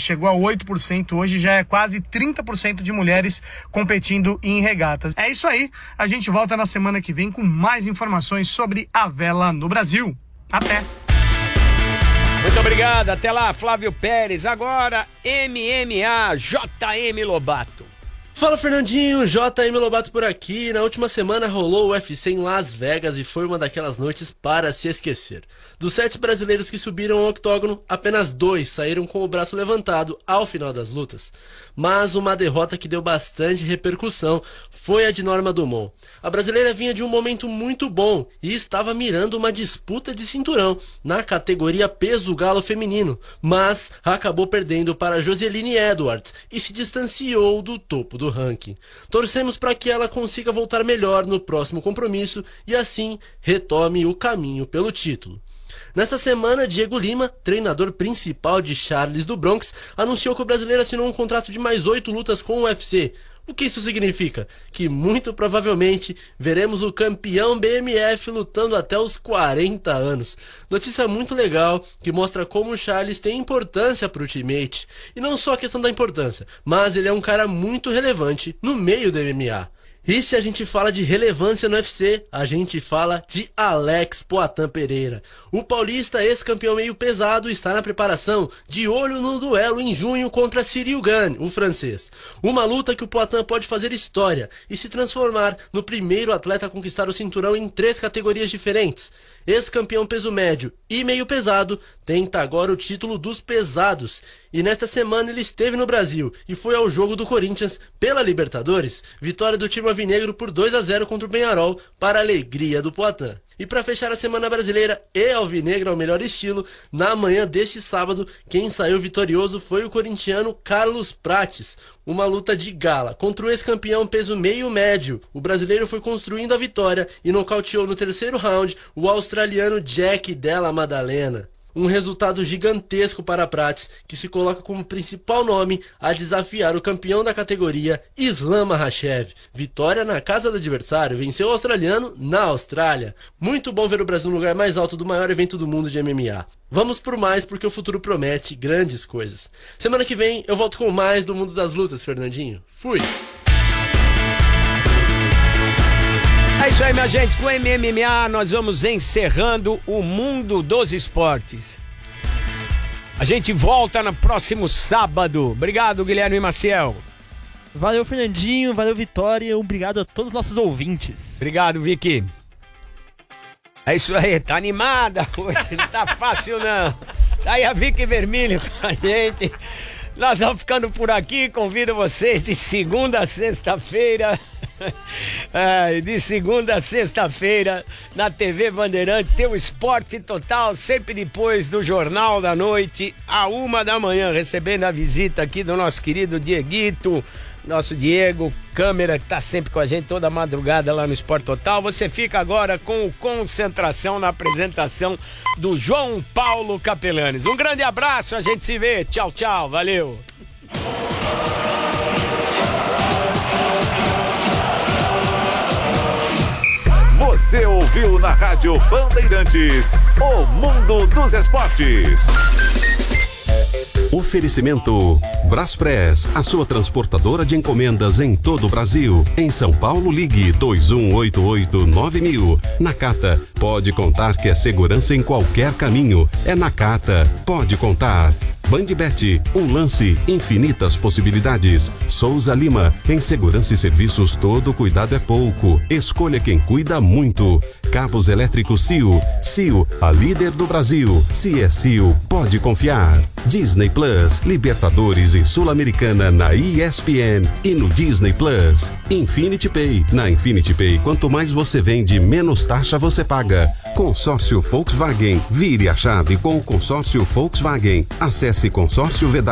chegou a 8%, hoje já é quase 30% de mulheres competindo em regatas. É isso aí, a gente volta na semana que vem com mais informações sobre a vela no Brasil. Até! Muito obrigado, até lá, Flávio Pérez. Agora, MMA, JM Lobato. Fala, Fernandinho, JM Lobato por aqui. Na última semana rolou o UFC em Las Vegas e foi uma daquelas noites para se esquecer. Dos 7 brasileiros que subiram ao octógono, apenas 2 saíram com o braço levantado ao final das lutas. Mas uma derrota que deu bastante repercussão foi a de Norma Dumont. A brasileira vinha de um momento muito bom e estava mirando uma disputa de cinturão na categoria peso galo feminino, mas acabou perdendo para Joseline Edwards e se distanciou do topo do ranking. Torcemos para que ela consiga voltar melhor no próximo compromisso e assim retome o caminho pelo título. Nesta semana, Diego Lima, treinador principal de Charles do Bronx, anunciou que o brasileiro assinou um contrato de mais 8 lutas com o UFC. O que isso significa? Que muito provavelmente veremos o campeão BMF lutando até os 40 anos. Notícia muito legal que mostra como o Charles tem importância para o teammate. E não só a questão da importância, mas ele é um cara muito relevante no meio do MMA. E se a gente fala de relevância no UFC, a gente fala de Alex Poatan Pereira. O paulista ex-campeão meio pesado está na preparação, de olho no duelo em junho contra Cyril Gane, o francês. Uma luta que o Poatan pode fazer história e se transformar no primeiro atleta a conquistar o cinturão em 3 categorias diferentes. Ex-campeão peso médio e meio pesado, tenta agora o título dos pesados. E nesta semana ele esteve no Brasil e foi ao jogo do Corinthians pela Libertadores. Vitória do time alvinegro por 2-0 contra o Peñarol, para a alegria do Poatan. E para fechar a semana brasileira e alvinegra ao melhor estilo, na manhã deste sábado, quem saiu vitorioso foi o corintiano Carlos Prates. Uma luta de gala contra o ex-campeão peso meio médio. O brasileiro foi construindo a vitória e nocauteou no terceiro round o australiano Jack Della Maddalena. Um resultado gigantesco para Prates, que se coloca como principal nome a desafiar o campeão da categoria, Islam Makhachev. Vitória na casa do adversário, venceu o australiano na Austrália. Muito bom ver o Brasil no lugar mais alto do maior evento do mundo de MMA. Vamos por mais, porque o futuro promete grandes coisas. Semana que vem eu volto com mais do mundo das lutas, Fernandinho. Fui! É isso aí, minha gente, com o MMA nós vamos encerrando o mundo dos esportes. A gente volta no próximo sábado. Obrigado, Guilherme Maciel. Valeu, Fernandinho, valeu, Vitória, obrigado a todos os nossos ouvintes. Obrigado, Vicky. É isso aí, tá animada hoje, não tá fácil não. Tá aí a Vicky Vermelho com a gente. Nós vamos ficando por aqui, convido vocês de segunda a sexta-feira. De segunda a sexta-feira na TV Bandeirantes tem o Esporte Total, sempre depois do Jornal da Noite, à 1h, recebendo a visita aqui do nosso querido Dieguito, nosso Diego, câmera que tá sempre com a gente toda madrugada lá no Esporte Total. Você fica agora com o Concentração na apresentação do João Paulo Capelanes. Um grande abraço, a gente se vê, tchau, tchau, valeu. Você ouviu na Rádio Bandeirantes o Mundo dos Esportes. Oferecimento Braspress, a sua transportadora de encomendas em todo o Brasil. Em São Paulo, ligue 2188-9000. Nakata, pode contar que é segurança em qualquer caminho. É Nakata, pode contar. Bandbet, um lance, infinitas possibilidades. Souza Lima, em segurança e serviços todo cuidado é pouco. Escolha quem cuida muito. Cabos elétricos Sil. Sil, a líder do Brasil. Se é Sil, pode confiar. Disney Plus, Libertadores e Sul-Americana na ESPN e no Disney Plus. Infinity Pay, na Infinity Pay, quanto mais você vende, menos taxa você paga. Consórcio Volkswagen, vire a chave com o consórcio Volkswagen. Acesse consórcio